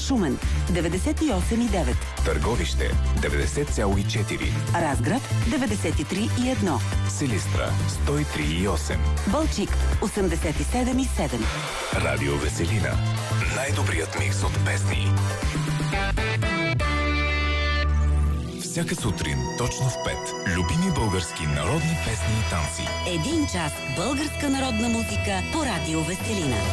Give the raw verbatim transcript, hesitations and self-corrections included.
Шумен деветдесет и осем и девет, Търговище деветдесет цяло и четири, Разград деветдесет и три и едно, Силистра сто и три и осем, Балчик осемдесет и седем и седем. Радио Веселина. Най-добрият микс от песни. Всяка сутрин, точно в пет, любими български народни песни и танци. Един час българска народна музика по Радио Веселина.